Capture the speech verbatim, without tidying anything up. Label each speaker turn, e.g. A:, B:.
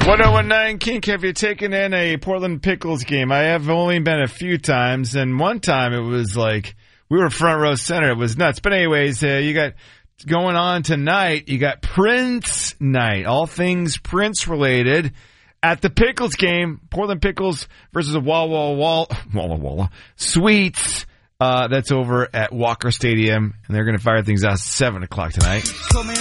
A: one oh one nine Kink, have you taken in a Portland Pickles game? I have only been a few times, and one time it was like we were front row center. It was nuts. But anyways, uh, you got going on tonight, you got Prince night, all things Prince related at the Pickles game. Portland Pickles versus a Walla Walla Walla Walla Sweets. Uh, that's over at Walker Stadium, and they're going to fire things out at seven o'clock tonight.